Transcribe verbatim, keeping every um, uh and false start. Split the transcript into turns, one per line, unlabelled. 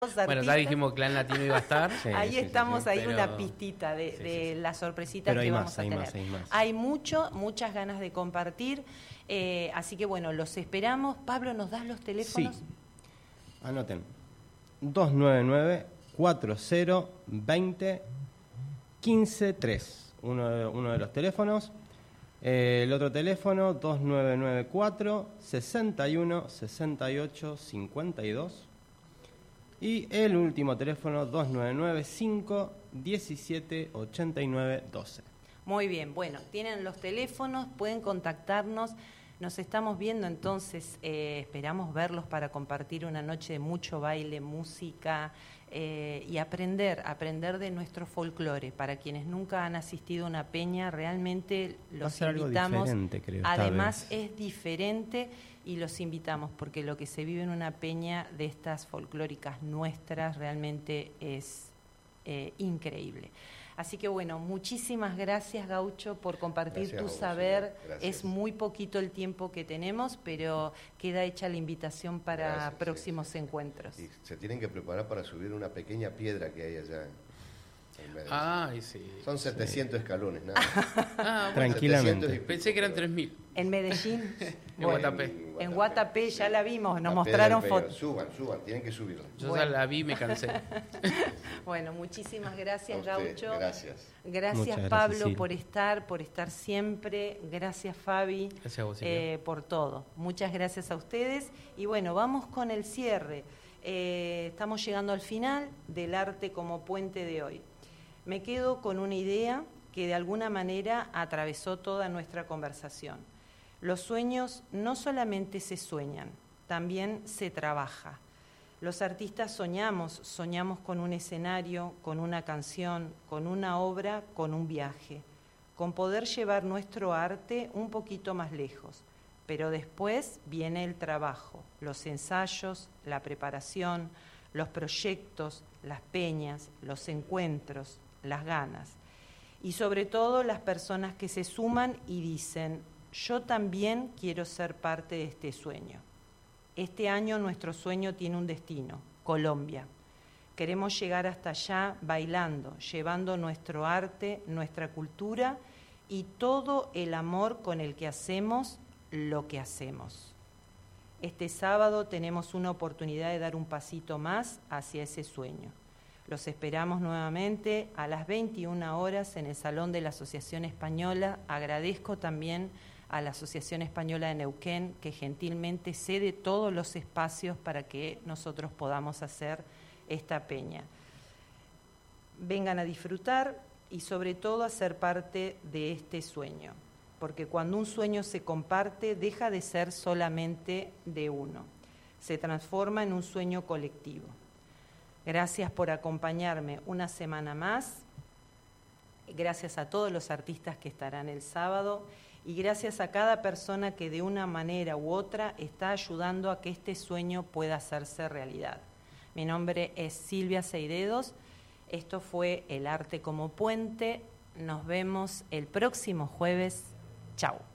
Bueno, ya dijimos que Clan Latino iba a estar.
Sí,
ahí
sí,
estamos,
sí, sí.
ahí
Pero...
una pistita de,
sí,
de
sí, sí.
la sorpresita
Pero
que
hay
vamos
más,
a
hay
tener.
más, hay más.
Hay mucho, muchas ganas de compartir, eh, así que bueno, los esperamos. Pablo, ¿nos das los teléfonos?
Sí, anoten. dos nueve nueve, cuatro cero, dos cero, uno cinco tres. Uno de, uno de los teléfonos. Eh, el otro teléfono, dos nueve nueve cuatro, seis uno, seis ocho, cinco dos. Y el último teléfono, dos nueve nueve cinco, diecisiete, ochenta y nueve, doce.
Muy bien, bueno, tienen los teléfonos, pueden contactarnos. Nos estamos viendo entonces, eh, esperamos verlos para compartir una noche de mucho baile, música eh, y aprender, aprender de nuestro folclore. Para quienes nunca han asistido a una peña, realmente los
Va a ser algo
invitamos.
diferente, creo, esta
Además
vez.
es diferente y los invitamos porque lo que se vive en una peña de estas folclóricas nuestras realmente es eh, increíble. Así que bueno, muchísimas gracias, Gaucho, por compartir
Gracias
tu
a vos,
saber.
gracias.
Es muy poquito el tiempo que tenemos, pero queda hecha la invitación para
Gracias,
próximos
sí, sí.
encuentros.
Y se tienen que preparar para subir una pequeña piedra que hay allá en Medellín.
Ay, sí.
Son setecientos escalones, nada.
Ah, bueno,
Tranquilamente.
setecientos y-
pensé que eran tres mil.
En Medellín,
En
bueno,
Guatapé.
en Guatapé ya la vimos, nos
La
mostraron
piedra del
fotos.
Peñón. Suban, suban, tienen que subirla.
Yo
Bueno.
ya la vi y me cansé.
Bueno, muchísimas gracias,
A usted,
Gaucho.
gracias.
Gracias,
Muchas gracias,
Pablo,
Sil.
por estar, por estar siempre. Gracias, Fabi,
Gracias a vos, Silvia.
eh, por todo. Muchas gracias a ustedes. Y bueno, vamos con el cierre. Eh, estamos llegando al final del arte como puente de hoy. Me quedo con una idea que de alguna manera atravesó toda nuestra conversación. Los sueños no solamente se sueñan, también se trabaja. Los artistas soñamos, soñamos con un escenario, con una canción, con una obra, con un viaje, con poder llevar nuestro arte un poquito más lejos. Pero después viene el trabajo, los ensayos, la preparación, los proyectos, las peñas, los encuentros, las ganas. Y sobre todo las personas que se suman y dicen, yo también quiero ser parte de este sueño. Este año nuestro sueño tiene un destino, Colombia. Queremos llegar hasta allá bailando, llevando nuestro arte, nuestra cultura y todo el amor con el que hacemos lo que hacemos. Este sábado tenemos una oportunidad de dar un pasito más hacia ese sueño. Los esperamos nuevamente a las veintiuna horas en el Salón de la Asociación Española. Agradezco también a la Asociación Española de Neuquén que gentilmente cede todos los espacios para que nosotros podamos hacer esta peña. Vengan a disfrutar y sobre todo a ser parte de este sueño, porque cuando un sueño se comparte deja de ser solamente de uno, se transforma en un sueño colectivo. Gracias por acompañarme una semana más, gracias a todos los artistas que estarán el sábado y gracias a cada persona que de una manera u otra está ayudando a que este sueño pueda hacerse realidad. Mi nombre es Silvia Seidedos, esto fue El Arte como Puente, nos vemos el próximo jueves, chao.